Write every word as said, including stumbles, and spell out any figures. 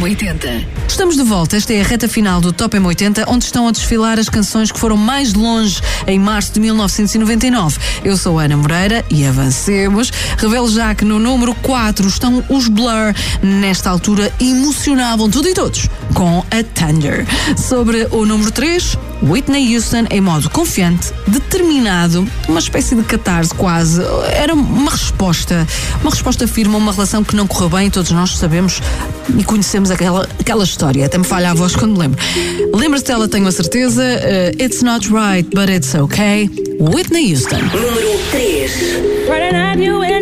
M oitenta. Estamos de volta, esta é a reta final do Top M oitenta, onde estão a desfilar as canções que foram mais longe em março de mil novecentos e noventa e nove. Eu sou a Ana Moreira e avancemos. Revelo já que no número quatro estão os Blur. Nesta altura emocionavam tudo e todos com a Thunder. Sobre o número três, Whitney Houston em modo confiante, determinado, uma espécie de catarse quase. Era uma resposta, uma resposta firme a uma relação que não correu bem, todos nós sabemos e conhecemos aquela, aquela história. Até me falha a voz quando me lembro. Lembra-se dela, tenho a certeza. Uh, It's Not Right, But It's Okay. Whitney Houston. Número três.